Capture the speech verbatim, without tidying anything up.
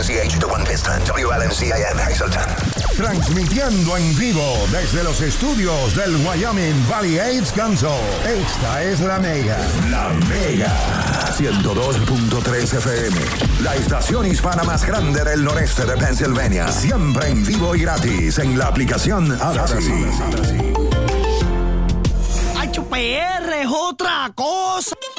N C H, The One Piston, W L M C A M, Hazleton. Transmitiendo en vivo desde los estudios del Wyoming Valley AIDS Council. Esta es La Mega. La Mega. ciento dos punto tres F M. La estación hispana más grande del noreste de Pennsylvania. Siempre en vivo y gratis en la aplicación Odyssey. H P R es otra cosa.